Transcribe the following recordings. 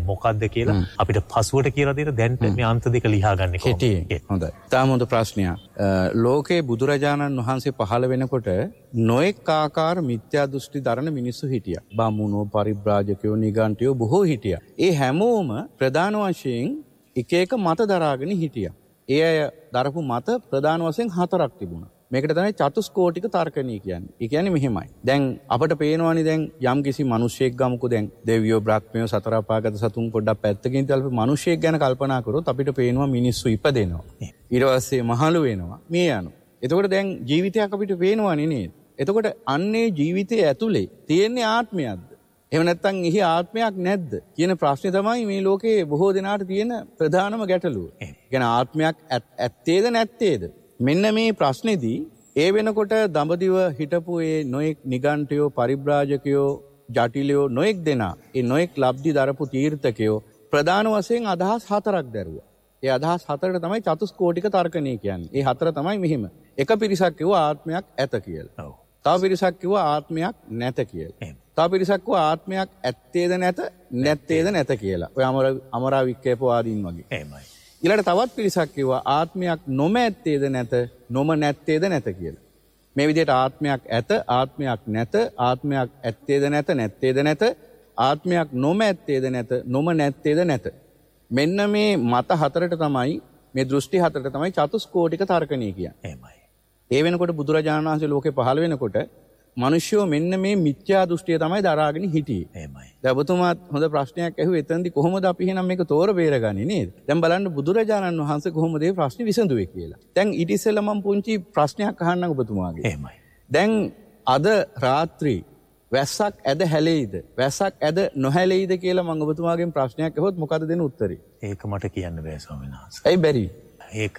මොකක්ද කියලා අපිට පසුවට කියලා දෙන දැන්ට මේ අන්ත දෙක ලියා ගන්න කොහොමද? හොඳයි. තාම හොඳ ප්‍රශ්නයක්. ලෝකේ බුදුරජාණන් වහන්සේ පහළ වෙනකොට නොඑක ආකාර මිත්‍යා දෘෂ්ටි දරන මිනිස්සු හිටියා. බමුණෝ, පරිබ්‍රාජකයෝ, නිගණ්ඨයෝ බොහෝ හිටියා. ඒ හැමෝම ප්‍රධාන වශයෙන් එක එක මත දරාගෙන හිටියා. ඒ අය දරපු මත ප්‍රධාන වශයෙන් 4ක් තිබුණා. මේකට තමයි චතුස්කෝටික තර්කණී කියන්නේ. ඒ කියන්නේ මෙහෙමයි. දැන් අපිට පේනවනේ දැන් යම් කිසි මිනිහෙක් ගමුකෝ දැන් දෙවියෝ බ්‍රහ්මයෝ සතර අපාගත සතුන් පොඩ්ඩක් පැත්තකින් දාලා මිනිහෙක් ගැන කල්පනා කරොත් අපිට පේනවා මිනිස්සු ඉපදෙනවා. ඊට පස්සේ මහලු වෙනවා. මේ යනවා. එතකොට දැන් ජීවිතයක් අපිට පේනවනේ නේද? එතකොට අන්නේ ජීවිතයේ ඇතුලේ තියෙන්නේ ආත්මයක්ද? එහෙම නැත්නම් එහි ආත්මයක් නැද්ද කියන ප්‍රශ්නේ තමයි මේ ලෝකේ බොහෝ දෙනාට තියෙන ප්‍රධානම ගැටලුව. ඒ කියන්නේ ආත්මයක් ඇත්තේද නැත්තේද? මෙන්න මේ ප්‍රශ්නේදී ඒ වෙනකොට දඹදිව හිටපු ඒ නොඑක් නිගණ්ඨයෝ, පරිබ්‍රාජකයෝ, ජටිලයෝ නොඑක් දෙනා ඒ නොඑක් ලබ්ධි දරපු තීර්ථකයෝ ප්‍රධාන වශයෙන් අදහස් 4ක් දැරුවා. ඒ අදහස් 4ට තමයි චතුස්කෝටික තර්කණී කියන්නේ. ඒ 4 තමයි මෙහිම. එක පිරිසක් කිව්වා ආත්මයක් ඇත කියලා. තව පිරිසක් කිව්වා ආත්මයක් නැත කියලා. තව පිරිසක් කිව්වා ආත්මයක් ඇත්තේද නැත, නැත්තේද නැත කියලා. ඔය අමරා වික්කේපවාදීන් වගේ. එහෙමයි. ඊළඟට තවත් පිරිසක් කිව්වා ආත්මයක් නොමැත්තේද නැත, නොම නැත්තේද නැත කියලා. මේ විදිහට ආත්මයක් ඇත, ආත්මයක් නැත, ආත්මයක් ඇත්තේද නැත, නැත්තේද නැත, ආත්මයක් නොමැත්තේද නැත, නොම නැත්තේද නැත. මෙන්න මේ මත 4ට තමයි, මේ දෘෂ්ටි 4ට තමයි චතුස්කෝටික තර්කණී කියන්නේ. එහෙමයි. ඒ වෙනකොට බුදුරජාණන් වහන්සේ ලෝකේ පහළ වෙනකොට මිනිස්සුયો මෙන්න මේ මිත්‍යා දෘෂ්ටිය තමයි දරාගෙන හිටියේ. එහෙමයි. දැන් ඔබතුමාත් හොඳ ප්‍රශ්නයක් ඇහුවේ එතනදී කොහොමද අපි එහෙනම් මේක තෝර බේරගන්නේ නේද? දැන් බලන්න බුදුරජාණන් වහන්සේ කොහොමද මේ ප්‍රශ්නේ විසඳුවේ කියලා. දැන් ඊට ඉස්සෙල්ලා මම පුංචි ප්‍රශ්නයක් අහන්නම් ඔබතුමාගේ. එහෙමයි. දැන් අද රාත්‍රී වැස්සක් ඇද හැලෙයිද? වැස්සක් ඇද නොහැලෙයිද කියලා මම ඔබතුමාගෙන් ප්‍රශ්නයක් අහුවොත් මොකද දෙන උත්තරේ? ඒක මට කියන්න බෑ ස්වාමීන් වහන්සේ. ඇයි බැරි? ඒක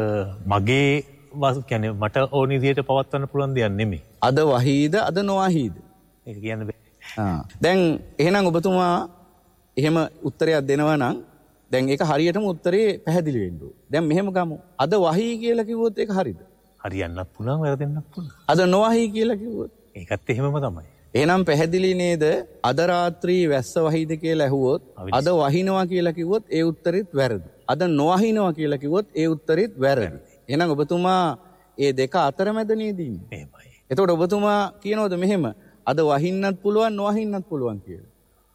මගේ කියන්නේ මට ඕන විදිහට පවත්වන්න පුළුවන් දෙයක් නෙමෙයි. අද වහීද අද නොවහීද? ඒක කියන්න බෑ. දැන් එහෙනම් ඔබතුමා එහෙම උත්තරයක් දෙනවා නම් දැන් ඒක හරියටම උත්තරේ පැහැදිලි වෙන්න ඕන. දැන් මෙහෙම ගමු. අද වහී කියලා කිව්වොත් ඒක හරිද? හරියන්නත් පුළුවන්, වැරදෙන්නත් පුළුවන්. අද නොවහී කියලා කිව්වොත් ඒකත් එහෙමම තමයි. එහෙනම් පැහැදිලි නේද? අද රාත්‍රී වැස්ස වහීද කියලා ඇහුවොත් අද වහිනවා කියලා කිව්වොත් ඒ උත්තරෙත් වැරදි. අද නොවහිනවා කියලා කිව්වොත් ඒ උත්තරෙත් වැරදි. එහෙනම් ඔබතුමා ඒ දෙක අතරමැද නේද ඉන්නේ? එහෙමයි. එතකොට ඔබතුමා කියනවද මෙහෙම අද වහින්නත් පුළුවන් නොවහින්නත් පුළුවන් කියලා?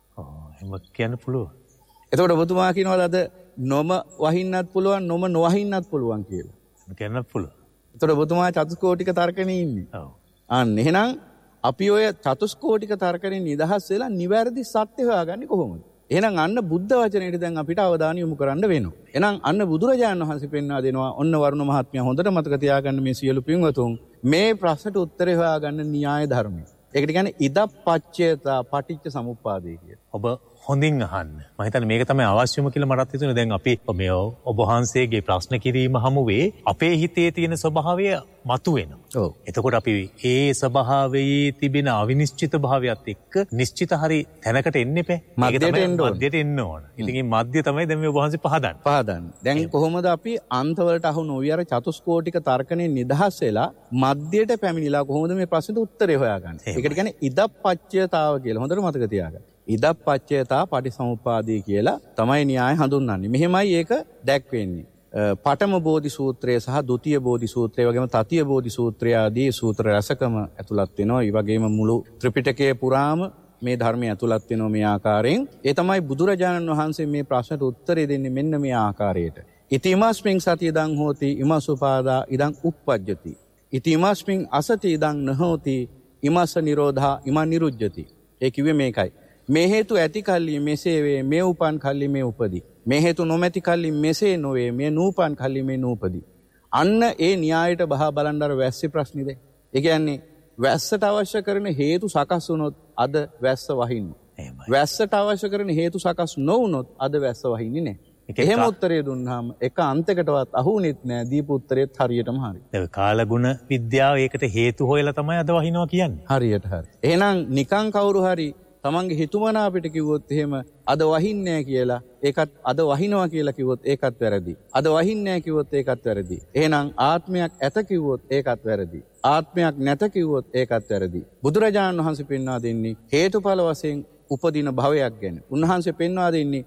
එහෙම කියන්න පුළුවන්. එතකොට ඔබතුමා කියනවද අද නොම වහින්නත් පුළුවන් නොම නොවහින්නත් පුළුවන් කියලා? කියන්නත් පුළුවන්. එතකොට ඔබතුමා චතුස්කෝටික තර්කණේ ඉන්නේ. ඔව්. අන්න එහෙනම් අපි ඔය චතුස්කෝටික තර්කණේ නිදහස් වෙලා නිවැරදි සත්‍ය හොයාගන්නේ කොහොමද? එහෙනම් අන්න බුද්ධ වචනේට දැන් අපිට අවධානය යොමු කරන්න වෙනවා. එහෙනම් අන්න බුදුරජාණන් වහන්සේ පෙන්වා දෙනවා ඔන්න වරුණ මහත්මයා හොඳට මතක තියාගන්න මේ සියලු පින්වතුන් මේ ප්‍රශ්නට උත්තරේ හොයාගන්න න්‍යාය ධර්මය. ඒකට කියන්නේ ඉදප්පච්චේතා පටිච්ච සමුප්පාදේ කියලා. ඔබ හොඳින් අහන්න. මම හිතන්නේ මේක තමයි අවශ්‍යම කියලා මටත් හිතුනේ. දැන් අපි මේ ඔබ වහන්සේගේ ප්‍රශ්න කිරීම හමුවේ අපේ හිතේ තියෙන ස්වභාවය මතුවෙනවා. ඔව්. එතකොට අපි ඒ ස්වභාවයේ තිබෙන අවිනිශ්චිත භාවයත් එක්ක නිශ්චිත හරි තැනකට එන්න එපා. මධ්‍යයට එන්න ඕන. ඉතින් මේ මධ්‍ය තමයි දැන් මේ ඔබ වහන්සේ පහදන්නේ. දැන් කොහොමද අපි අන්තවලට අහු නොවි අර චතුස්කෝටික තර්කණේ නිදහස් වෙලා මධ්‍යයට පැමිණිලා කොහොමද මේ ප්‍රශ්නෙට උත්තරේ හොයාගන්නේ? ඒකට කියන්නේ ඉදප්පච්චයතාව කියලා. හොඳට මතක තියාගන්න. ඉදප්පච්චයතා පටිසමුප්පාදේ කියලා තමයි න්‍යාය හඳුන්වන්නේ. මෙහෙමයි ඒක දැක්වෙන්නේ. පඨම බෝධි සූත්‍රය සහ ဒုတိ ය බෝධි සූත්‍රය වගේම තතිය බෝධි සූත්‍රය ආදී සූත්‍ර රසකම ඇතුළත් වෙනවා. ඒ වගේම මුළු ත්‍රිපිටකයේ පුරාම මේ ධර්මය ඇතුළත් වෙනවා මේ ආකාරයෙන්. ඒ තමයි බුදුරජාණන් වහන්සේ මේ ප්‍රශ්නට උත්තරේ දෙන්නේ මෙන්න මේ ආකාරයට. ඉතිමස්මින් සති ඉදං හෝති ඉමසුපාදා ඉදං uppajjati. ඉතිමස්මින් අසති ඉදං නහෝති ඉමස්ස නිරෝධා ඉමං නිරුජ්ජති. ඒ කිව්වේ මේකයි. මේ හේතු ඇති කල්ලි මෙසේ වේ, මේ උපන් කල්ලි මේ උපදී. මේ හේතු නොමැති කල්ලි මෙසේ නොවේ, මේ නූපන් කල්ලි මේ නූපදී. අන්න ඒ න්‍යායට බහා බලන්න අර වැස්සේ ප්‍රශ්නේද. ඒ කියන්නේ වැස්සට අවශ්‍ය කරන හේතු සකස් වුණොත් අද වැස්ස වහින්නේ. වැස්සට අවශ්‍ය කරන හේතු සකස් නොවුනොත් අද වැස්ස වහින්නේ නැහැ. එහෙම උත්තරේ දුන්නාම එක අන්තයකටවත් අහුුනෙත් නෑ. දීපු උත්තරේත් හරියටම හරි. ඒක කාලගුණ විද්‍යාව ඒකට හේතු හොයලා තමයි අද වහිනවා කියන්නේ. හරියට හරි. එහෙනම් නිකං කවුරු හරි තමන්ගේ හිතුමනා අපිට කිව්වොත් එහෙම අද වහින්නේ නැහැ කියලා ඒකත් අද වහිනවා කියලා කිව්වොත් ඒකත් වැරදි. අද වහින්නේ නැහැ කිව්වොත් ඒකත් වැරදි. එහෙනම් ආත්මයක් ඇත කිව්වොත් ඒකත් වැරදි. ආත්මයක් නැත කිව්වොත් ඒකත් වැරදි. බුදුරජාණන් වහන්සේ පෙන්වා දෙන්නේ හේතුඵල වශයෙන් උපදින භවයක් ගැන. උන්වහන්සේ පෙන්වා දෙන්නේ